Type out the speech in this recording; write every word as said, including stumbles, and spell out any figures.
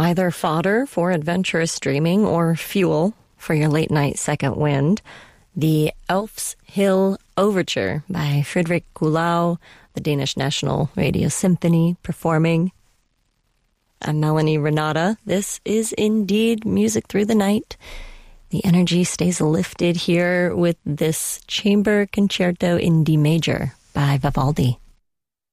either fodder for adventurous dreaming or fuel for your late-night second wind. The Elf's Hill Overture by Frederick Kuhlau, the Danish National Radio Symphony, performing. I'm Melanie Renata. This is indeed Music Through the Night. The energy stays lifted here with this Chamber Concerto in D major by Vivaldi.